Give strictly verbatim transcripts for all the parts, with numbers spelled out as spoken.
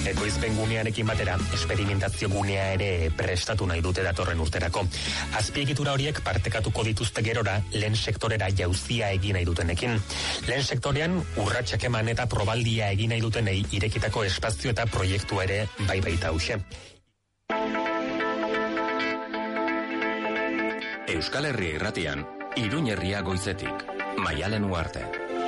Ekoizpen gunearekin batera, esperimentazio gunea ere prestatu nahi dute datorren urterako. Azpiegitura horiek partekatuko dituzte gerora lehen sektorera jauzia egin nahi dutenekin. Lehen sektorean urratsak eman eta probaldia egin nahi dutenei irekitako espazio eta proiektu ere bai baita hauxe. Euskal Herria irratian, Iruñ herria goizetik, Maialen Uarte.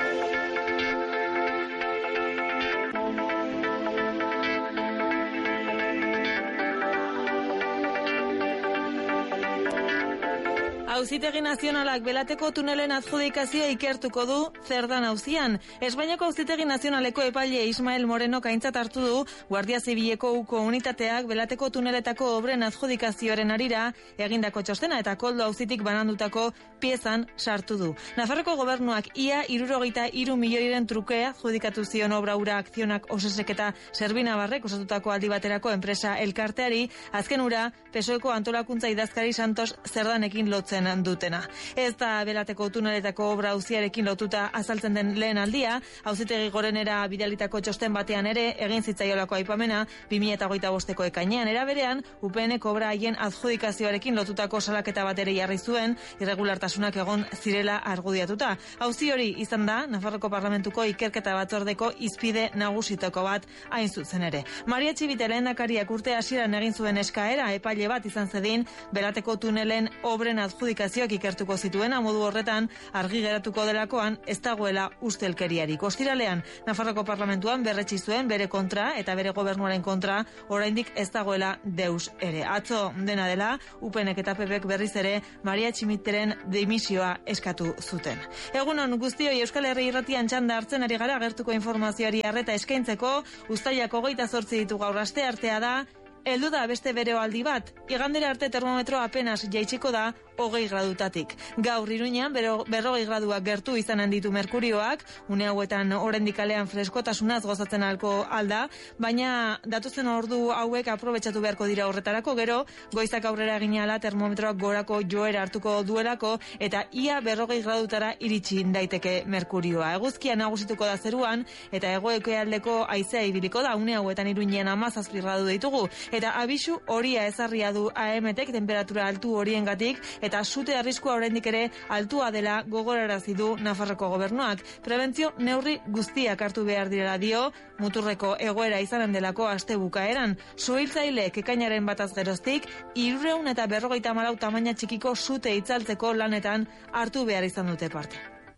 Auzitegi Nazionalak Belateko tunelen adjudikazioa ikertuko du Zerdan auzian. Espainiako Auzitegi Nazionaleko epaile Ismael Morenok aintzat hartu du Guardia Zibileko uko unitateak Belateko tuneletako obren adjudikazioaren arira egindako txostena eta koldo auzitik banandutako piezan sartu du. Nafarroko gobernuak ia hirurogeita hiru milioiren truke adjudikatu zion obra ura akzionak osesek eta Zerbinabarrek osatutako aldi baterako enpresa elkarteari, azken ura P S O Eko antolakuntza idazkari Santos Zerdanekin lotzen dutena. Ez da Belateko tuneletako obra auziarekin lotuta azaltzen den lehen aldia, Auzitegi Gorenera bidalitako txosten batean ere egin zitzaiolako aipamena bi mila hogeita bosteko ekainean. Era berean, U P N obra haien adjudikazioarekin lotutako salaketa bat ere jarri zuen, irregulartasunak egon zirela argudiatuta. Auzi hori izan da Nafarroko Parlamentuko ikerketa batzordeko izpide nagusitako bat hain zuzen ere. Maria Txibite lehendakariak urte hasieran egin zuen eskaera epaile bat izan zedin Belateko tunelen obren adjudikazioak ikertuko zituen, modu horretan argi geratuko delakoan ez dagoela ustelkeriarik. Ostiralean Nafarroko Parlamentuan berretsi zuen bere kontra eta bere gobernuaren kontra oraindik ez dagoela deus ere. Atzo dena dela, U P Nek eta P Pek berriz ere Maria Tximiteren dimisioa eskatu zuten. Egunon guztioi, Euskal Herria irratian txanda hartzen ari gara gertuko informazioari arreta eskaintzeko. Uztailak hogeita zortzi ditu gaur aste artea da. Heldu da beste beroaldi bat, igandera arte termometro apenas jaitsiko da hogei gradutatik. Gaur Iruñan bero, berrogei graduak gertu izanen ditu merkurioak, une hauetan oraindik kalean freskotasunaz gozatzen alko alda, baina datuzen ordu hauek aprobetxatu beharko dira horretarako, gero goizak aurrera eginala termometroak gorako joera hartuko duelako eta ia berrogei gradutara iritsi daiteke merkurioa. Eguzkia nagusituko da zeruan eta hego-ekialdeko haizea ibiliko da, une hauetan Iruñean hamazazpi gradu ditugu. Eta abisu horia ezarria du A M Tek temperatura altu horiengatik eta sute arriskua oraindik ere altua dela gogorarazi du Nafarroko gobernuak. Prebentzio neurri guztiak hartu behar direla dio, muturreko egoera izanen delako aste bukaeran. Suhiltzaileek ekainaren bataz geroztik hirurehun eta berrogeita hamalau tamaina txikiko sute itzaltzeko lanetan hartu behar izan dute parte.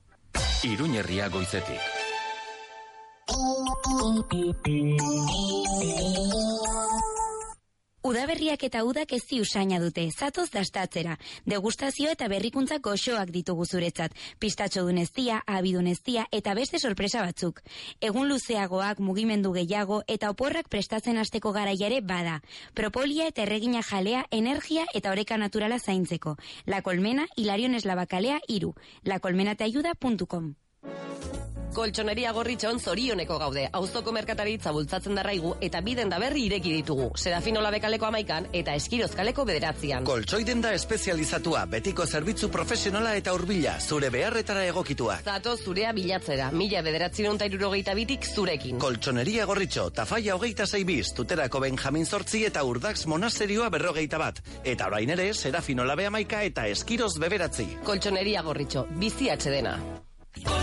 Iruñ herria goizetik. Udaberriak eta udak ezi usaina dute, zatoz dastatzera. Degustazio eta berrikuntza goxoak ditugu zuretzat. Pistatxo duneztia, abiduneztia eta beste sorpresa batzuk. Egun luzeagoak, mugimendu gehiago eta oporrak prestatzen hasteko garaia ere bada. Propolia eta erregina jalea, energia eta oreka naturala zaintzeko. La Colmena, Hilarion Eslabakalea hiru. la colmena te ayuda puntu com. Koltxoneria Gorritxon zorioneko gaude. Auzoko merkataritza bultzatzen darraigu eta biden da berri ireki ditugu. Serafino Labekaleko amaikan eta Eskirozkaleko bederatzian. Koltxoi denda espezializatua, betiko zerbitzu profesionala eta hurbila, zure beharretara egokituak. Zato zurea bilatzera, mila bederatziron ta hirurogeita bitik zurekin. Koltxoneria Gorritxo, Tafaia hogeita sei biz, Tuterako Benjamin Zortzi eta Urdax Monasterioa berrogeita bat. Eta orain ere, Serafino Labe amaika eta Eskiroz beberatzi. Koltxoneria Gorritxo, bizi atxedena.